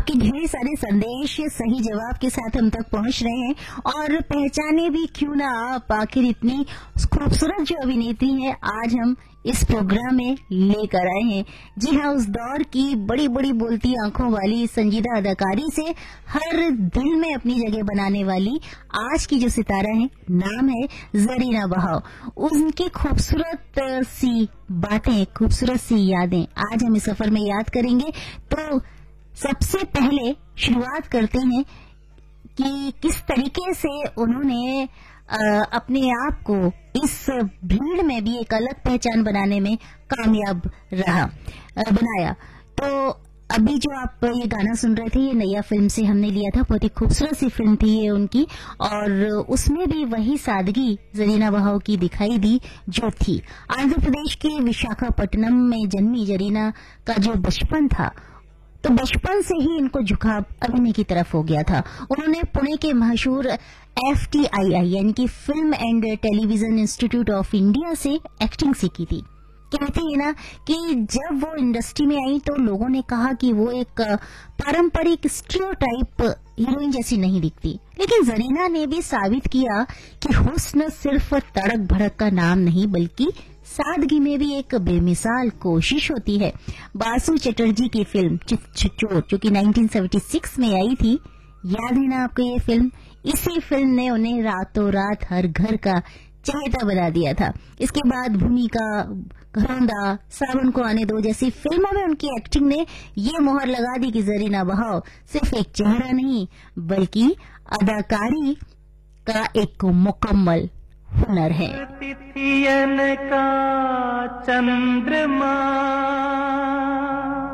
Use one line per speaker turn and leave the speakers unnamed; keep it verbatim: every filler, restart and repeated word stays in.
आपके ढेर सारे संदेश सही जवाब के साथ हम तक पहुंच रहे हैं और पहचाने भी क्यों ना आप आखिर इतनी खूबसूरत जो अभिनेत्री है आज हम इस प्रोग्राम में लेकर आए हैं। जी हाँ, उस दौर की बड़ी बड़ी बोलती आंखों वाली संजीदा अदाकारी से हर दिल में अपनी जगह बनाने वाली आज की जो सितारा है नाम है जरीना बहाव। उनकी खूबसूरत सी बातें, खूबसूरत सी यादें आज हम इस सफर में याद करेंगे। तो सबसे पहले शुरुआत करते हैं कि किस तरीके से उन्होंने आ, अपने आप को इस भीड़ में भी एक अलग पहचान बनाने में कामयाब रहा आ, बनाया। तो अभी जो आप ये गाना सुन रहे थे ये नया फिल्म से हमने लिया था, बहुत ही खूबसूरत सी फिल्म थी ये उनकी और उसमें भी वही सादगी जरीना बहाव की दिखाई दी जो थी। आंध्र प्रदेश के विशाखापट्टनम में जन्मी जरीना का जो बचपन था तो बचपन से ही इनको झुकाव अभिनय की तरफ हो गया था। उन्होंने पुणे के मशहूर एफ टी आई आई यानी कि film and television institute of India से एक्टिंग सीखी थी। कहते हैं ना कि जब वो इंडस्ट्री में आई तो लोगों ने कहा कि वो एक पारंपरिक स्टीरियोटाइप हीरोइन जैसी नहीं दिखती, लेकिन जरीना ने भी साबित किया कि हुस्न सिर्फ तड़क भड़क का नाम नहीं बल्कि सादगी में भी एक बेमिसाल कोशिश होती है। बासु चटर्जी की फिल्म चोर जो कि उन्नीस सौ छिहत्तर में आई थी, याद है ना आपको ये फिल्म? इसी फिल्म ने उन्हें रातों रात हर घर का चहेता बना दिया था। इसके बाद भूमिका, घरौंदा, सावन को आने दो जैसी फिल्मों में उनकी एक्टिंग ने ये मोहर लगा दी कि जरीना बहाव सिर्फ एक चेहरा नहीं बल्कि अदाकारी का एक मुकम्मल हुनर है।
तिथियन का चंद्रमा